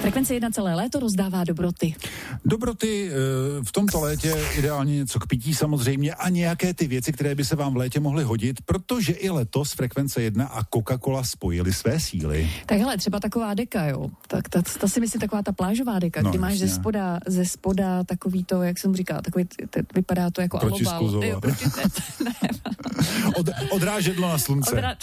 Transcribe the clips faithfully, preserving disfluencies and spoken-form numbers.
Frekvence jedna celé léto rozdává dobroty. Dobroty v tomto létě ideálně něco k pití samozřejmě a nějaké ty věci, které by se vám v létě mohly hodit, protože i letos Frekvence jedna a Coca-Cola spojili své síly. Tak hele, třeba taková deka, jo. Tak ta, ta si myslí taková ta plážová deka, no, kdy máš jasně. ze spoda, ze spoda takový to, jak jsem říkal, takový, t, vypadá to jako alobal. Jo, proti, ne. Od, odrážedlo na slunce. Odra...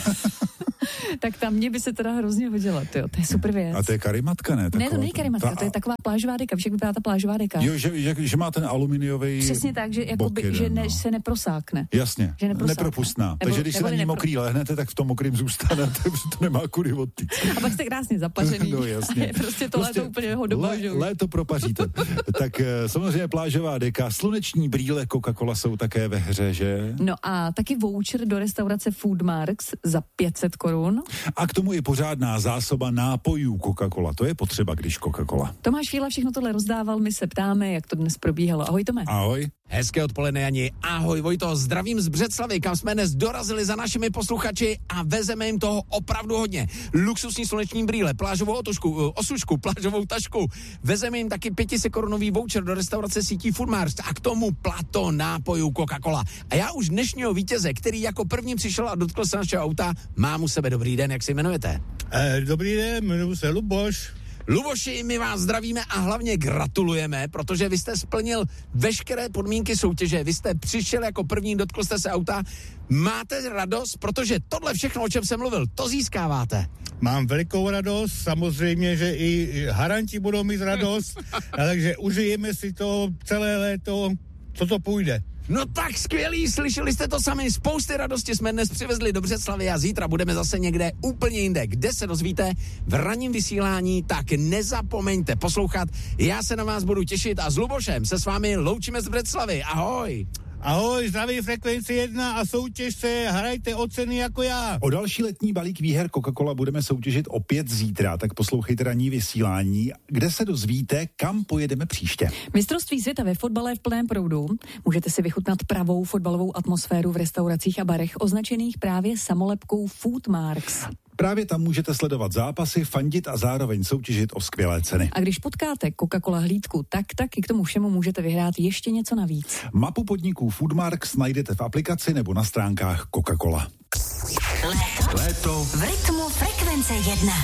Tak tam mě by se teda hrozně hodila, tyjo, to je super věc. A to je karimatka, ne? Taková, ne, to není karimatka, ta, to je taková plážová deka, však vypadá ta plážová deka. Jo, že, že, že má ten aluminiový přesně tak, že, jako bok by, jeden, že ne, no. se neprosákne. Jasně, že nepropustná. Nebo, Takže když se na ní nepro... mokrý lehnete, tak v tom mokrým zůstanete, protože to nemá kudy odtýct. A pak jste krásně zapařený. No jasně. A je prostě to prostě léto úplně hodoba, lé, že léto propaříte. Tak samozřejmě plážová deka, sluneční brýle Coca-Cola jsou také ve hře, že? No a taky voucher do restaurace Foodmarks za pět set korun. A k tomu i pořádná zásoba nápojů Coca-Cola. To je potřeba, když Coca-Cola. Tomáš Fíla všechno tohle rozdával, my se ptáme, jak to dnes probíhalo. Ahoj Tome. Ahoj. Hezké odpoledne, Jani. Ahoj Vojto, zdravím z Břeclavy, kam jsme dnes dorazili za našimi posluchači a vezeme jim toho opravdu hodně. Luxusní sluneční brýle, plážovou otušku, osušku, plážovou tašku. Vezeme jim taky pětisekorunový voucher do restaurace sítí Foodmarks a k tomu plato nápojů Coca-Cola. A já už dnešního vítěze, který jako první přišel a dotkl se našeho auta, mám u sebe. Dobrý den, jak se jmenujete? Eh, dobrý den, jmenuji se Luboš. Luboši, my vás zdravíme a hlavně gratulujeme, protože vy jste splnil veškeré podmínky soutěže, vy jste přišel jako první, dotkl jste se auta, máte radost, protože tohle všechno, o čem jsem mluvil, to získáváte. Mám velikou radost, samozřejmě, že i haranti budou mít radost, takže užijeme si to celé léto, co to půjde. No tak skvělý, slyšeli jste to sami, spousty radosti jsme dnes přivezli do Břeclavy a zítra budeme zase někde úplně jinde, kde se dozvíte v ranním vysílání, tak nezapomeňte poslouchat, já se na vás budu těšit a s Lubošem se s vámi loučíme z Břeclavy, ahoj! Ahoj, zdraví Frekvenci jedna a soutěžce, hrajte o ceny jako já. O další letní balík výher Coca-Cola budeme soutěžit opět zítra, tak poslouchejte ranní vysílání, kde se dozvíte, kam pojedeme příště. Mistrovství světa ve fotbale v plném proudu. Můžete si vychutnat pravou fotbalovou atmosféru v restauracích a barech označených právě samolepkou Foodmarks. Právě tam můžete sledovat zápasy, fandit a zároveň soutěžit o skvělé ceny. A když potkáte Coca-Cola hlídku, tak taky k tomu všemu můžete vyhrát ještě něco navíc. Mapu podniků Foodmarks najdete v aplikaci nebo na stránkách Coca-Cola. Léto. Léto v rytmu Frekvence jedna.